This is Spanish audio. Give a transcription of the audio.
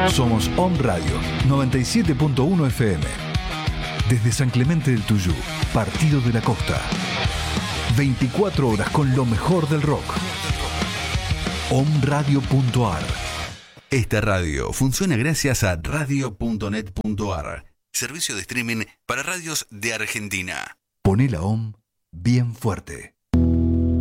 Somos Om Radio 97.1 FM. Desde San Clemente del Tuyú, Partido de la Costa. 24 horas con lo mejor del rock. omradio.ar. Esta radio funciona gracias a radio.net.ar, servicio de streaming para radios de Argentina. Poné la Om bien fuerte.